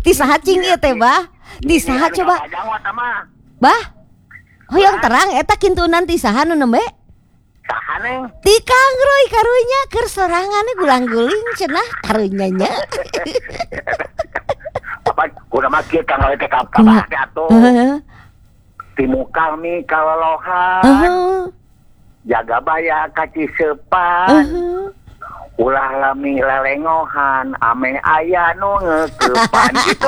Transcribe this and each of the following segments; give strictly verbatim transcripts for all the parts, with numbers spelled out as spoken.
Ti saha cing ieu teh bah? Di saha coba? Bah? Hoyong terang eta kintunan ti saha nu nembe? Saha neng? Ti Kang Roy karunya keur soranganna gulang-guling cenah karunya nya. Apa kudu mah kieu Kang Roy teh ka kabah teh atuh. Ti muka mi kalolohan. Uh-huh. Jaga baya kaci sepan. Uh-huh. Ulah lami lelengohan ame aya nu ngeukepan gitu.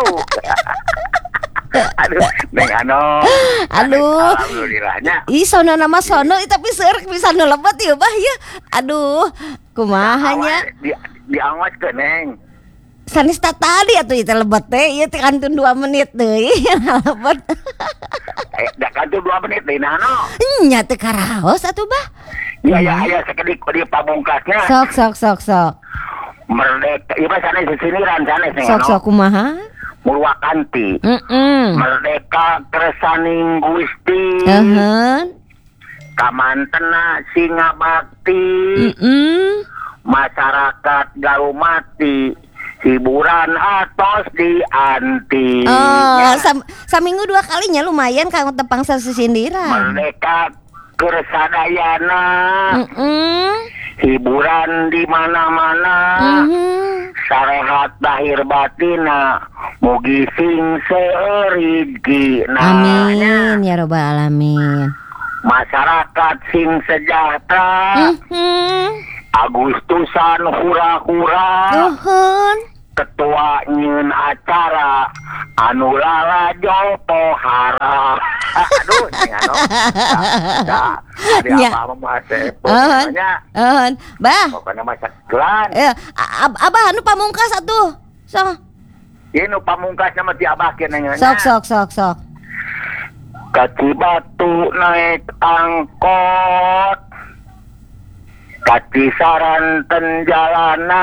Aduh, Neng Ano. Aduh. Alhamdulillahnya. Ih sono nama sono tapi seueur bisa nu lebet ieu bah ya. Aduh, kumaha nya? Di diawas ke Neng. Sanes tadi atuh ieu teh lebet teh, ieu teh kantun dua menit deui lebet. Eh, dah kantun dua menit deui nah no. Nya teu karaos atuh bah. Iya ya aya sakedik di pamungkasnya. Sok sok sok sok. Merdeka, ieu mah sanes sisiniran sanes Neng Ano. Sok sok kumaha? Mulwakanti. Heeh. Merdeka kersaning Gusti. Heeh. Kamantena singa bakti. Heeh. Masyarakat Galumati. Hiburan atos di anti. Oh, sam saminggu dua kalinya lumayan kang tepang sasindiran. Merdeka kersadayana. Heeh. Hiburan di mana-mana. Heeh. Sarehat lahir batina. Mugi sing seurigi. Amin ya robbal alamin. Masyarakat sing sejahtera. Heeh. Agustusan hura-hura. Nuhun. Ketua nyeun acara anu lalajo pohara. Aduh, Ano. Nah, ada Ya. apa mah teh? Ehun. Pokoknya Ehun. Bah. pokoknya mah saklan. Eh, ab- abah anu pamungkas atuh. Sok. Ieu nu pamungkasna mah ti abah ke Neng. Sok sok sok sok. Ka Cibatu naik angkot. Ka Cisaranten jalana.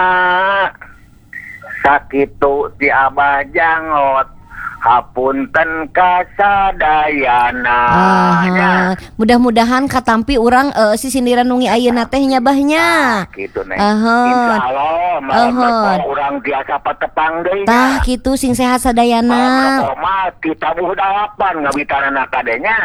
Sakitu ti abah jangot. Hapunten kasadayana. Ah, mudah-mudahan katampi urang uh, si sindiran nungi ayeuna teh nya bahnya. Nah, gitu Neng. Ahon. Insyaallah malam Ahon. urang biasa patepang deui. Tah kitu sing sehat sadayana. Malam mah kita buh dalapan ngabitanana kadenya.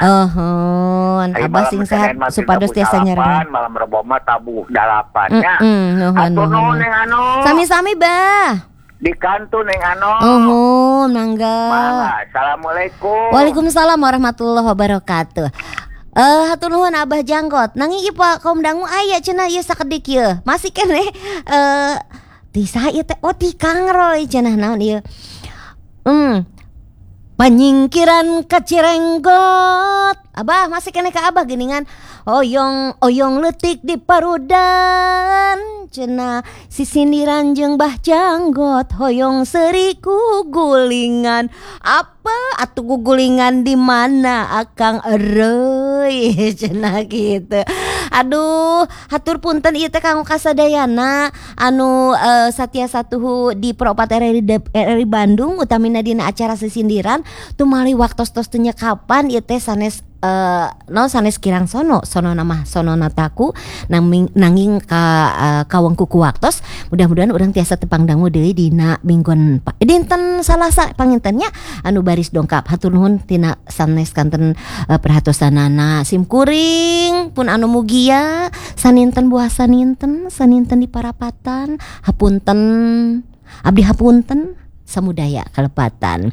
Ahon, Ai, abah malam sing Senin sehat mah supados kita tiasa buh dalapan, nyarengan. malam Rebo mah tabuh dalapannya. Heeh, nuhun Atuh nuhun nuhun. Neng Ano. Sami-sami bah. Di kantu Neng Ano. Uhun, mangga. Mangga. Assalamualaikum. Waalaikumsalam warahmatullahi wabarakatuh. Eh, hatur nuhun Abah Janggot. Nanging ieu Pak kaum dangu aya cenah ieu sakedik ieu. Masih keneh eh ti saha ieu teh? Oh, ti Kang Roy cenah naon ieu? Hmm. Panyingkiran ka Cirenggot. Abah masih keneh ka Abah geuningan. Oyong oyong leutik di parudan. Cenah sisindiran jeung Bah Janggot hoyong seuri ku gulingan. Apa atuh gugulingan di mana Akang Roy cenah gitu. Aduh, hatur punten ieu teh kanggo kasadayana anu uh, satya satuhu di Propat R R I, R R I Bandung utamina dina acara sisindiran tumali waktos-tos teu nyekapan ieu teh sanes Uh, no sanes kirang sono sono nama sono nataku nanging nanging ka uh, kawengku ku waktos mudah-mudahan urang tiasa tepang dangu deui dina minggon pa, dinten Salasa pangintennya anu baris dongkap hatur nuhun tina sanes kanten uh, perhatosanana simkuring pun anu mugia saninten buah saninten saninten di parapatan hapunten abdi hapunten samudaya kalepatan.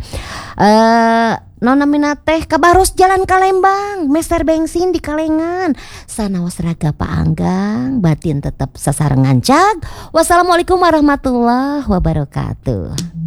Eh non namina teh kabaros jalan ka Lembang, meser bensin di Kalengan. Sanaos raga paanggang, batin tetep sasarengan cag. Wassalamualaikum warahmatullahi wabarakatuh.